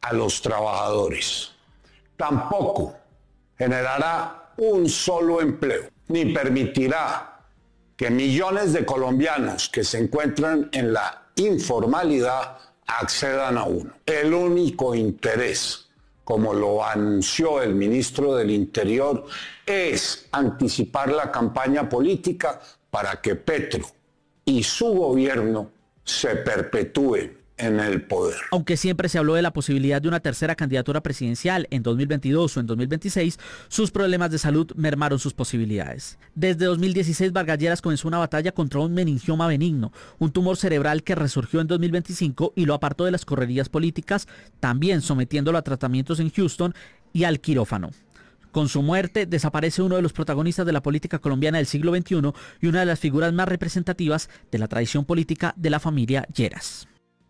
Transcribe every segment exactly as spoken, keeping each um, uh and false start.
a los trabajadores. Tampoco generará un solo empleo, ni permitirá que millones de colombianos que se encuentran en la informalidad accedan a uno. El único interés, como lo anunció el ministro del Interior, es anticipar la campaña política para que Petro y su gobierno se perpetúen en el poder. Aunque siempre se habló de la posibilidad de una tercera candidatura presidencial en dos mil veintidós o en dos mil veintiséis, sus problemas de salud mermaron sus posibilidades. Desde dos mil dieciséis, Vargas Lleras comenzó una batalla contra un meningioma benigno, un tumor cerebral que resurgió en dos mil veinticinco y lo apartó de las correrías políticas, también sometiéndolo a tratamientos en Houston y al quirófano. Con su muerte desaparece uno de los protagonistas de la política colombiana del siglo veintiuno y una de las figuras más representativas de la tradición política de la familia Lleras.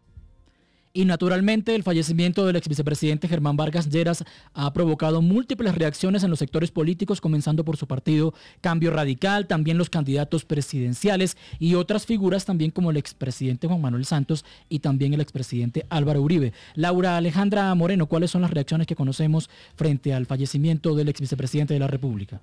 Y naturalmente el fallecimiento del ex vicepresidente Germán Vargas Lleras ha provocado múltiples reacciones en los sectores políticos, comenzando por su partido Cambio Radical, también los candidatos presidenciales y otras figuras también como el expresidente Juan Manuel Santos y también el expresidente Álvaro Uribe. Laura Alejandra Moreno, ¿cuáles son las reacciones que conocemos frente al fallecimiento del ex vicepresidente de la República?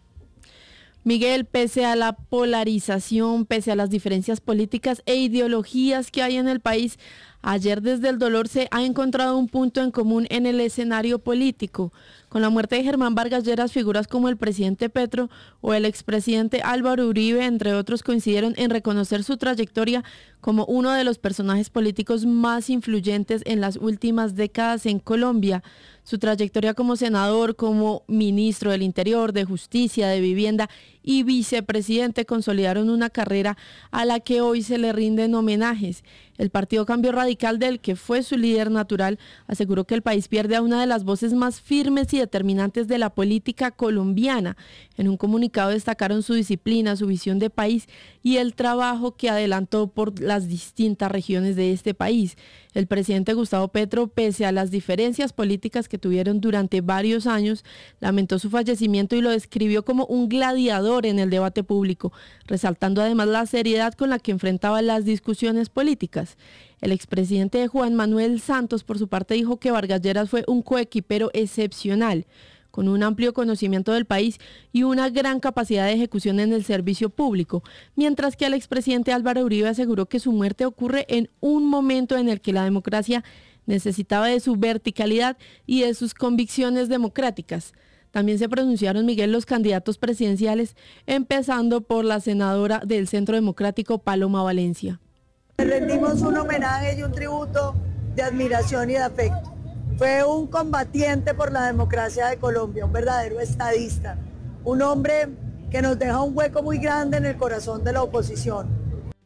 Miguel, pese a la polarización, pese a las diferencias políticas e ideologías que hay en el país, ayer desde el dolor se ha encontrado un punto en común en el escenario político. Con la muerte de Germán Vargas Lleras, figuras como el presidente Petro o el expresidente Álvaro Uribe, entre otros, coincidieron en reconocer su trayectoria como uno de los personajes políticos más influyentes en las últimas décadas en Colombia. Su trayectoria como senador, como ministro del Interior, de Justicia, de Vivienda y vicepresidente consolidaron una carrera a la que hoy se le rinden homenajes. El Partido Cambio Radical, del que fue su líder natural, aseguró que el país pierde a una de las voces más firmes y determinantes de la política colombiana. En un comunicado destacaron su disciplina, su visión de país y el trabajo que adelantó por las distintas regiones de este país. El presidente Gustavo Petro, pese a las diferencias políticas que tuvieron durante varios años, lamentó su fallecimiento y lo describió como un gladiador en el debate público, resaltando además la seriedad con la que enfrentaba las discusiones políticas. El expresidente Juan Manuel Santos, por su parte, dijo que Vargas Lleras fue un coequipero excepcional, con un amplio conocimiento del país y una gran capacidad de ejecución en el servicio público, mientras que el expresidente Álvaro Uribe aseguró que su muerte ocurre en un momento en el que la democracia necesitaba de su verticalidad y de sus convicciones democráticas. También se pronunciaron, Miguel, los candidatos presidenciales, empezando por la senadora del Centro Democrático, Paloma Valencia. Le rendimos un homenaje y un tributo de admiración y de afecto. Fue un combatiente por la democracia de Colombia, un verdadero estadista, un hombre que nos deja un hueco muy grande en el corazón de la oposición.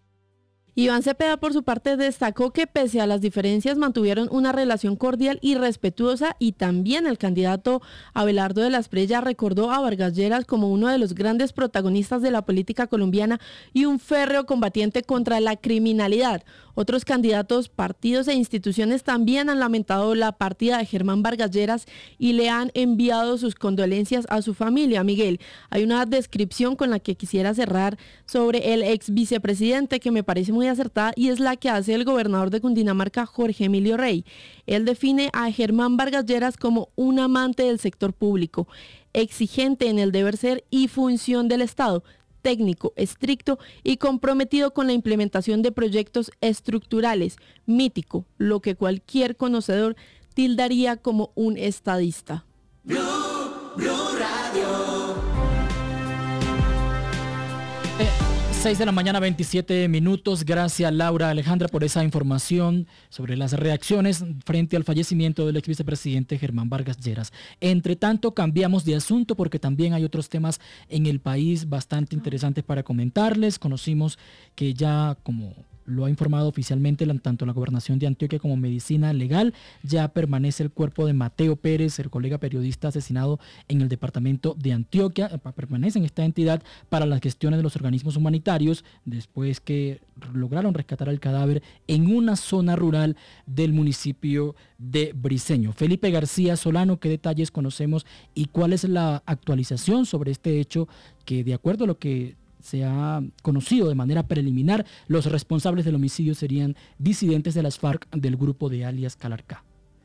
Iván Cepeda, por su parte, destacó que pese a las diferencias mantuvieron una relación cordial y respetuosa, y también el candidato Abelardo de la Espriella recordó a Vargas Lleras como uno de los grandes protagonistas de la política colombiana y un férreo combatiente contra la criminalidad. Otros candidatos, partidos e instituciones también han lamentado la partida de Germán Vargas Lleras y le han enviado sus condolencias a su familia. Miguel, hay una descripción con la que quisiera cerrar sobre el ex vicepresidente que me parece muy acertada, y es la que hace el gobernador de Cundinamarca, Jorge Emilio Rey. Él define a Germán Vargas Lleras como un amante del sector público, exigente en el deber ser y función del Estado, técnico, estricto y comprometido con la implementación de proyectos estructurales, mítico, lo que cualquier conocedor tildaría como un estadista. Blue, Blue Radio. seis de la mañana, veintisiete minutos. Gracias, Laura Alejandra, por esa información sobre las reacciones frente al fallecimiento del ex vicepresidente Germán Vargas Lleras. Entre tanto, cambiamos de asunto porque también hay otros temas en el país bastante interesantes para comentarles. Conocimos que ya, como lo ha informado oficialmente tanto la Gobernación de Antioquia como Medicina Legal, ya permanece el cuerpo de Mateo Pérez, el colega periodista asesinado en el departamento de Antioquia. Permanece en esta entidad para las gestiones de los organismos humanitarios, después que lograron rescatar el cadáver en una zona rural del municipio de Briceño. Felipe García Solano, ¿qué detalles conocemos y cuál es la actualización sobre este hecho que, de acuerdo a lo que se ha conocido de manera preliminar, los responsables del homicidio serían disidentes de las FARC del grupo de alias Calarcá?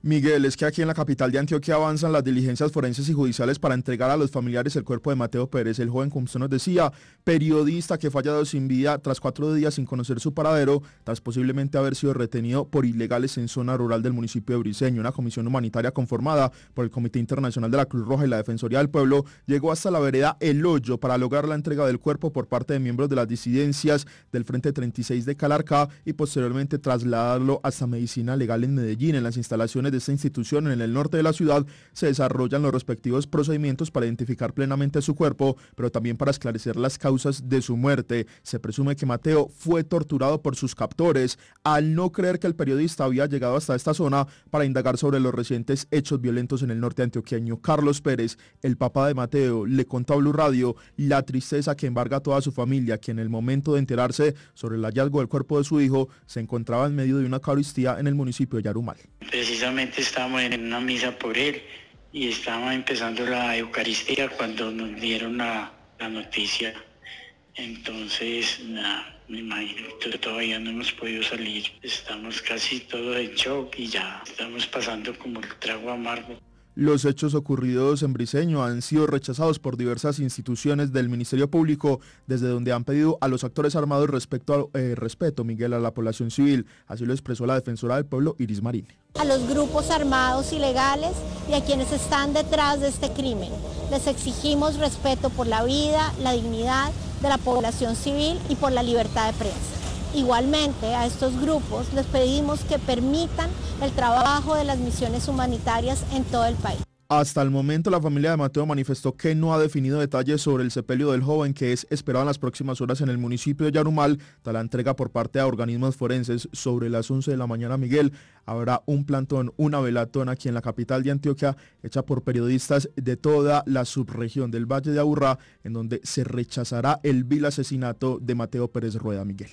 Miguel, es que aquí en la capital de Antioquia avanzan las diligencias forenses y judiciales para entregar a los familiares el cuerpo de Mateo Pérez, el joven, como usted nos decía, periodista que fue hallado sin vida tras cuatro días sin conocer su paradero, tras posiblemente haber sido retenido por ilegales en zona rural del municipio de Briceño. Una comisión humanitaria conformada por el Comité Internacional de la Cruz Roja y la Defensoría del Pueblo llegó hasta la vereda El Hoyo para lograr la entrega del cuerpo por parte de miembros de las disidencias del Frente treinta y seis de Calarcá y posteriormente trasladarlo hasta Medicina Legal en Medellín. En las instalaciones de esta institución en el norte de la ciudad se desarrollan los respectivos procedimientos para identificar plenamente su cuerpo, pero también para esclarecer las causas de su muerte. Se presume que Mateo fue torturado por sus captores al no creer que el periodista había llegado hasta esta zona para indagar sobre los recientes hechos violentos en el norte antioqueño. Carlos Pérez, el papá de Mateo, le contó a Blue Radio la tristeza que embarga a toda su familia, que en el momento de enterarse sobre el hallazgo del cuerpo de su hijo se encontraba en medio de una eucaristía en el municipio de Yarumal. Precisamente estábamos en una misa por él y estábamos empezando la Eucaristía cuando nos dieron la, la noticia. Entonces, nada, me imagino que todavía no hemos podido salir. Estamos casi todos en shock y ya estamos pasando como el trago amargo. Los hechos ocurridos en Briceño han sido rechazados por diversas instituciones del Ministerio Público, desde donde han pedido a los actores armados respecto a, eh, respeto, Miguel, a la población civil. Así lo expresó la defensora del pueblo, Iris Marín. A los grupos armados ilegales y a quienes están detrás de este crimen. Les exigimos respeto por la vida, la dignidad de la población civil y por la libertad de prensa. Igualmente, a estos grupos les pedimos que permitan el trabajo de las misiones humanitarias en todo el país. Hasta el momento, la familia de Mateo manifestó que no ha definido detalles sobre el sepelio del joven, que es esperado en las próximas horas en el municipio de Yarumal, tras la entrega por parte de organismos forenses. Sobre las once de la mañana, Miguel, habrá un plantón, una velatón aquí en la capital de Antioquia, hecha por periodistas de toda la subregión del Valle de Aburrá, en donde se rechazará el vil asesinato de Mateo Pérez Rueda, Miguel.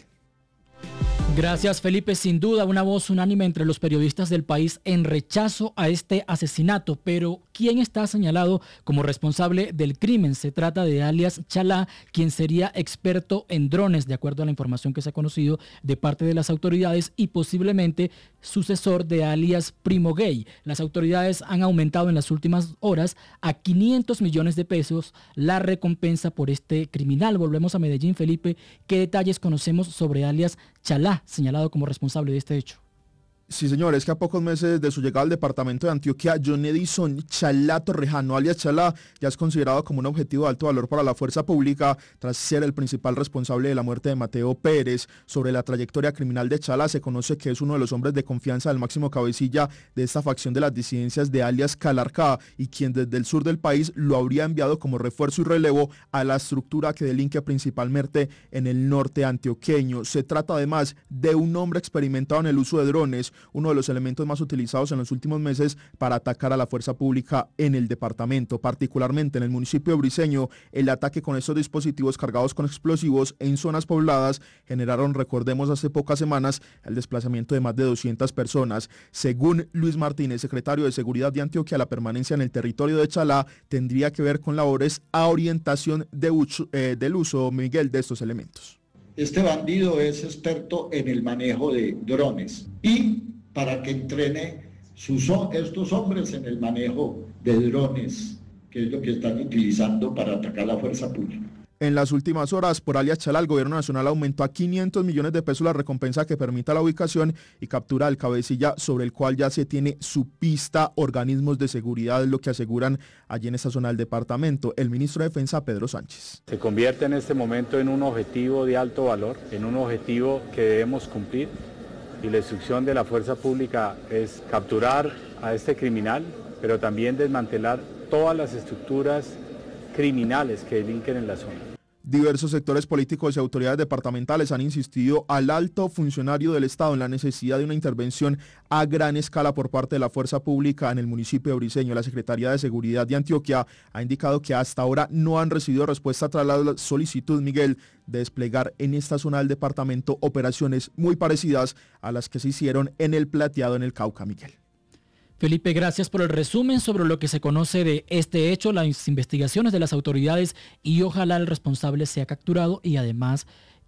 Gracias, Felipe. Sin duda, una voz unánime entre los periodistas del país en rechazo a este asesinato. Pero, ¿quién está señalado como responsable del crimen? Se trata de alias Chalá, quien sería experto en drones, de acuerdo a la información que se ha conocido de parte de las autoridades, y posiblemente sucesor de alias Primo Gay. Las autoridades han aumentado en las últimas horas a quinientos millones de pesos la recompensa por este criminal. Volvemos a Medellín, Felipe. ¿Qué detalles conocemos sobre alias Chalá, señalado como responsable de este hecho? Sí, señor, es que a pocos meses de su llegada al departamento de Antioquia, John Edison Chalá Torrejano, alias Chalá, ya es considerado como un objetivo de alto valor para la fuerza pública, tras ser el principal responsable de la muerte de Mateo Pérez. Sobre la trayectoria criminal de Chalá, se conoce que es uno de los hombres de confianza del máximo cabecilla de esta facción de las disidencias de alias Calarcá, y quien desde el sur del país lo habría enviado como refuerzo y relevo a la estructura que delinque principalmente en el norte antioqueño. Se trata además de un hombre experimentado en el uso de drones, uno de los elementos más utilizados en los últimos meses para atacar a la fuerza pública en el departamento, particularmente en el municipio de Briceño. El ataque con estos dispositivos cargados con explosivos en zonas pobladas generaron, recordemos, hace pocas semanas el desplazamiento de más de doscientas personas. Según Luis Martínez, secretario de Seguridad de Antioquia, la permanencia en el territorio de Chalá tendría que ver con labores a orientación de uso, eh, del uso, Miguel, de estos elementos. Este bandido es experto en el manejo de drones y para que entrene sus, estos hombres en el manejo de drones, que es lo que están utilizando para atacar la fuerza pública. En las últimas horas, por alias Chalá, el gobierno nacional aumentó a quinientos millones de pesos la recompensa que permita la ubicación y captura del cabecilla, sobre el cual ya se tiene su pista. Organismos de seguridad, lo que aseguran allí en esta zona del departamento. El ministro de Defensa, Pedro Sánchez. Se convierte en este momento en un objetivo de alto valor, en un objetivo que debemos cumplir, y la instrucción de la fuerza pública es capturar a este criminal, pero también desmantelar todas las estructuras criminales que delinquen en la zona. Diversos sectores políticos y autoridades departamentales han insistido al alto funcionario del Estado en la necesidad de una intervención a gran escala por parte de la fuerza pública en el municipio de Briceño. La Secretaría de Seguridad de Antioquia ha indicado que hasta ahora no han recibido respuesta tras la solicitud, Miguel, de desplegar en esta zona del departamento operaciones muy parecidas a las que se hicieron en el Plateado, en el Cauca, Miguel. Felipe, gracias por el resumen sobre lo que se conoce de este hecho, las investigaciones de las autoridades, y ojalá el responsable sea capturado y además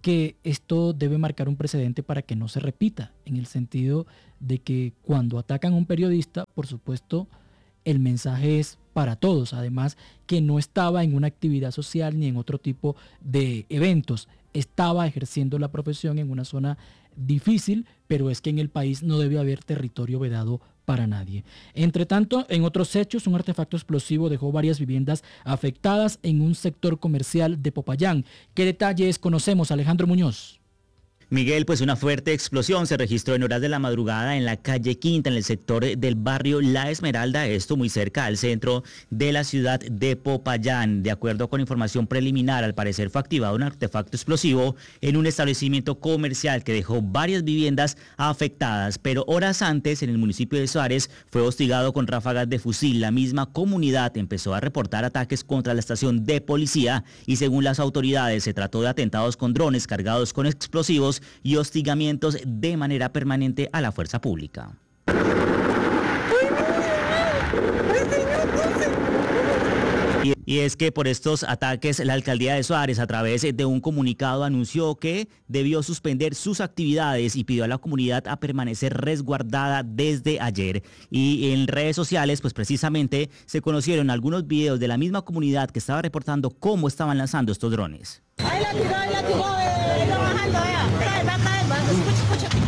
que esto debe marcar un precedente para que no se repita, en el sentido de que cuando atacan a un periodista, por supuesto, el mensaje es para todos, además que no estaba en una actividad social ni en otro tipo de eventos, estaba ejerciendo la profesión en una zona difícil, pero es que en el país no debe haber territorio vedado para nadie. Entre tanto, en otros hechos, un artefacto explosivo dejó varias viviendas afectadas en un sector comercial de Popayán. ¿Qué detalles conocemos, Alejandro Muñoz? Miguel, pues una fuerte explosión se registró en horas de la madrugada en la calle Quinta, en el sector del barrio La Esmeralda, esto muy cerca al centro de la ciudad de Popayán. De acuerdo con información preliminar, al parecer fue activado un artefacto explosivo en un establecimiento comercial que dejó varias viviendas afectadas, pero horas antes en el municipio de Suárez fue hostigado con ráfagas de fusil. La misma comunidad empezó a reportar ataques contra la estación de policía y según las autoridades se trató de atentados con drones cargados con explosivos y hostigamientos de manera permanente a la fuerza pública. Y es que por estos ataques la alcaldía de Suárez a través de un comunicado anunció que debió suspender sus actividades y pidió a la comunidad a permanecer resguardada desde ayer. Y en redes sociales pues precisamente se conocieron algunos videos de la misma comunidad que estaba reportando cómo estaban lanzando estos drones. Ahí la tiró, ahí la tiró, eh, está bajando, eh. Va a caer, va a caer, escucha, escucha.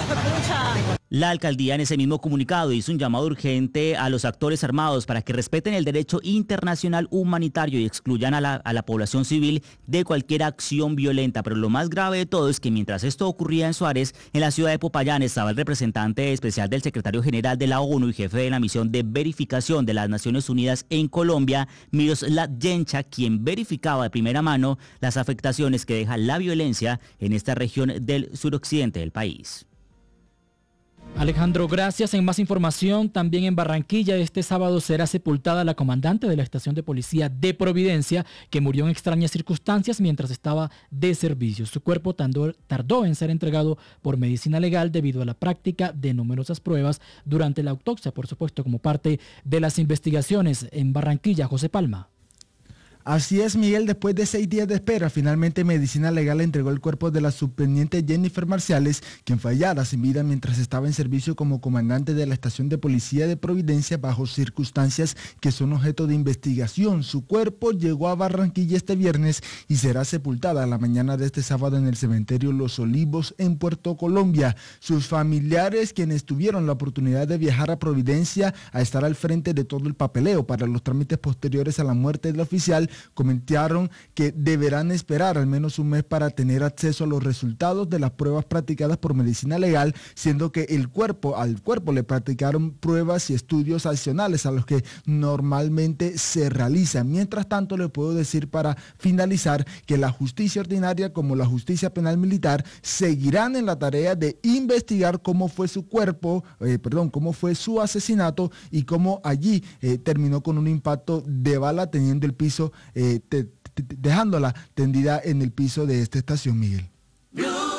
La alcaldía en ese mismo comunicado hizo un llamado urgente a los actores armados para que respeten el derecho internacional humanitario y excluyan a la, a la población civil de cualquier acción violenta. Pero lo más grave de todo es que mientras esto ocurría en Suárez, en la ciudad de Popayán estaba el representante especial del secretario general de la ONU y jefe de la misión de verificación de las Naciones Unidas en Colombia, Miroslav Jencha, quien verificaba de primera mano las afectaciones que deja la violencia en esta región del suroccidente del país. Alejandro, gracias. En más información, también en Barranquilla, este sábado será sepultada la comandante de la estación de policía de Providencia, que murió en extrañas circunstancias mientras estaba de servicio. Su cuerpo tardó, tardó en ser entregado por medicina legal debido a la práctica de numerosas pruebas durante la autopsia, por supuesto, como parte de las investigaciones. En Barranquilla, José Palma. Así es, Miguel, después de seis días de espera, finalmente Medicina Legal le entregó el cuerpo de la subteniente Jennifer Marciales, quien fue hallada sin vida mientras estaba en servicio como comandante de la estación de policía de Providencia bajo circunstancias que son objeto de investigación. Su cuerpo llegó a Barranquilla este viernes y será sepultada a la mañana de este sábado en el cementerio Los Olivos en Puerto Colombia. Sus familiares, quienes tuvieron la oportunidad de viajar a Providencia a estar al frente de todo el papeleo para los trámites posteriores a la muerte del oficial, comentaron que deberán esperar al menos un mes para tener acceso a los resultados de las pruebas practicadas por Medicina Legal, siendo que el cuerpo, al cuerpo le practicaron pruebas y estudios adicionales a los que normalmente se realizan. Mientras tanto, le puedo decir para finalizar que la justicia ordinaria como la justicia penal militar seguirán en la tarea de investigar cómo fue su cuerpo, eh, perdón, cómo fue su asesinato y cómo allí eh, terminó con un impacto de bala teniendo el piso Eh, te, te, dejándola tendida en el piso de esta estación, Miguel.